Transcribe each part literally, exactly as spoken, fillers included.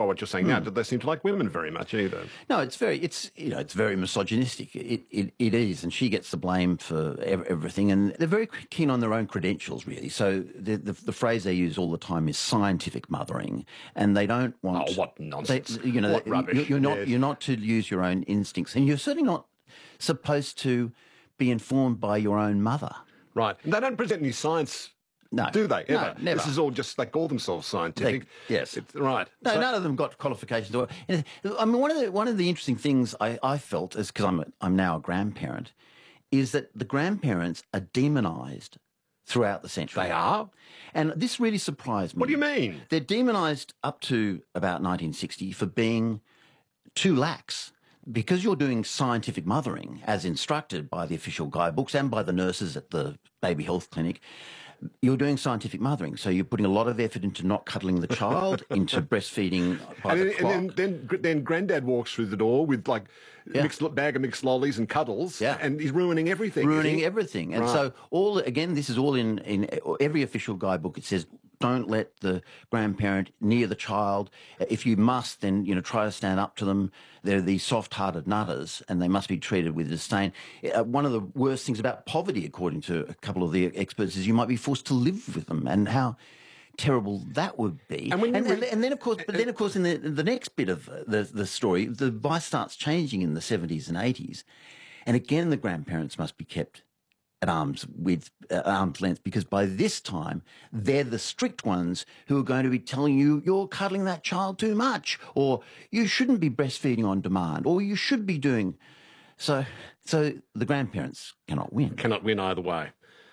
by what you're saying now, that they seem to like women very much either. No, it's very, it's you know, it's very misogynistic. It it, it is, and she gets the blame for ev- everything. And they're very keen on their own credentials, really. So the, the the phrase they use all the time is scientific mothering, and they don't want. Oh, what nonsense! They, you know, what they, rubbish! You're, you're not yes. you're not to use your own instincts, and you're certainly not supposed to be informed by your own mother. Right, and they don't present any science. No. Do they ever? No, never. This is all just, they call themselves scientific. They, yes. It's, right. No, So- none of them got qualifications. I mean, one of the one of the interesting things I, I felt is because I'm a, I'm now a grandparent, is that the grandparents are demonised throughout the century. They are? And this really surprised me. What do you mean? They're demonised up to about nineteen sixty for being too lax. Because you're doing scientific mothering, as instructed by the official guidebooks and by the nurses at the baby health clinic, you're doing scientific mothering. So you're putting a lot of effort into not cuddling the child, into breastfeeding by And, the then, clock. and then, then, then Granddad walks through the door with like Yeah. mixed bag of mixed lollies and cuddles, Yeah. and he's ruining everything. is ruining he? everything. And Right. so all again, this is all in, in every official guidebook. It says, don't let the grandparent near the child. If you must, then you know try to stand up to them. They're these soft-hearted nutters, and they must be treated with disdain. Uh, one of the worst things about poverty, according to a couple of the experts, is you might be forced to live with them, and how terrible that would be. And when you and, re- and, and then, of course, but then, of course, in the the next bit of the the story, the advice starts changing in the seventies and eighties, and again, the grandparents must be kept at arm's with uh, arm's length, because by this time they're the strict ones who are going to be telling you you're cuddling that child too much, or you shouldn't be breastfeeding on demand, or you should be doing so. So the grandparents cannot win. Cannot win either way.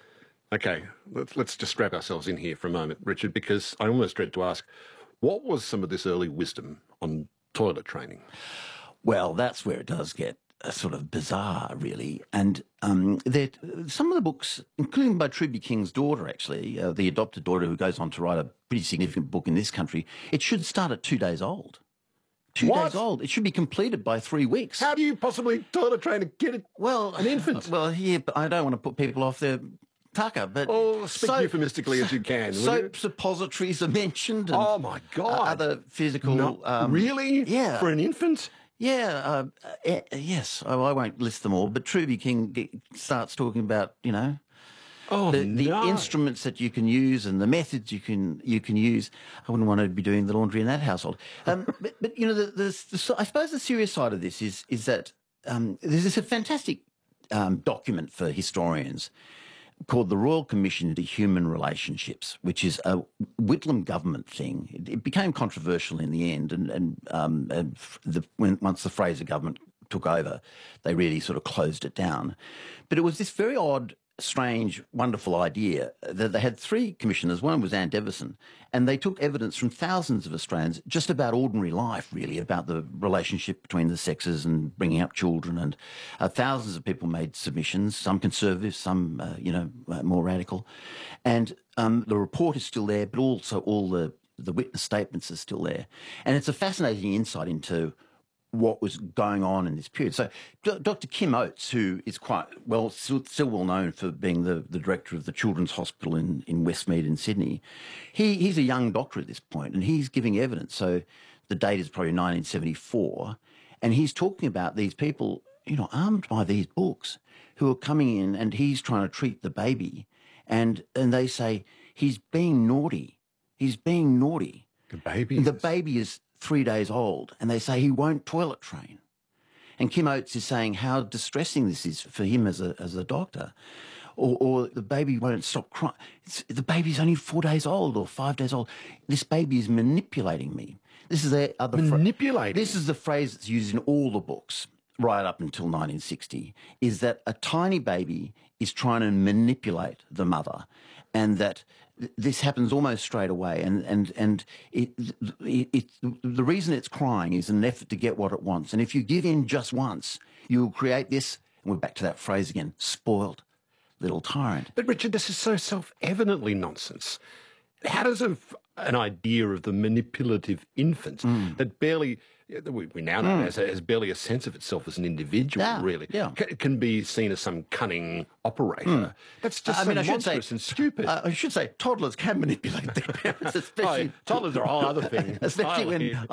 Okay, let's, let's just strap ourselves in here for a moment, Richard, because I almost dread to ask, what was some of this early wisdom on toilet training? Well, that's where it does get uh, sort of bizarre, really. And um, that some of the books, including by Truby King's daughter, actually, uh, the adopted daughter who goes on to write a pretty significant book in this country, it should start at two days old. Two What? days old. It should be completed by three weeks. How do you possibly toilet train a kid, well, an infant? Well, yeah, but I don't want to put people off their tucker, but Oh, speak soap- euphemistically as you can, will you? Soap suppositories are mentioned. And Oh, my God. uh, Other physical. No, um, really? Yeah. For an infant? Yeah, uh, uh, yes. I, I won't list them all, but Truby King g- starts talking about, you know, Oh, the, the no. instruments that you can use and the methods you can you can use. I wouldn't want to be doing the laundry in that household. Um, but, but you know, the, the, the, I suppose the serious side of this is is that um, there's this a fantastic um, document for historians called the Royal Commission into Human Relationships, which is a Whitlam government thing. It, it became controversial in the end, and, and, um, and the, when, once the Fraser government took over, they really sort of closed it down. But it was this very odd, strange, wonderful idea that they had three commissioners. One was Anne Deveson, and they took evidence from thousands of Australians just about ordinary life, really, about the relationship between the sexes and bringing up children. And uh, thousands of people made submissions, some conservative, some, uh, you know, uh, more radical. And um, the report is still there, but also all the, the witness statements are still there. And it's a fascinating insight into what was going on in this period. So D- Doctor Kim Oates, who is quite well, still, still well known for being the, the director of the Children's Hospital in, in Westmead in Sydney, he, he's a young doctor at this point, and he's giving evidence. So the date is probably nineteen seventy-four, and he's talking about these people, you know, armed by these books, who are coming in, and he's trying to treat the baby, and and they say he's being naughty. He's being naughty. The baby? The is- baby is three days old, and they say he won't toilet train. And Kim Oates is saying how distressing this is for him as a as a doctor. Or, or the baby won't stop crying. It's, the baby's only four days old or five days old. This baby is manipulating me. This is the other phra- Manipulating? This is the phrase that's used in all the books right up until nineteen sixty, is that a tiny baby is trying to manipulate the mother, and that th- this happens almost straight away. And and and it, it, it the reason it's crying is an effort to get what it wants. And if you give in just once, you'll create this. And we're back to that phrase again: spoiled little tyrant. But Richard, this is so self-evidently nonsense. How does a, an idea of the manipulative infant Hmm. that barely, we, we now know has, has barely a sense of itself as an individual, Yeah, really, yeah. ca- can be seen as some cunning operator? That's just I so mean, I should say, monstrous and stupid. uh, I should say, toddlers can manipulate their parents, Oh, especially toddlers are a whole other thing. especially when entirely.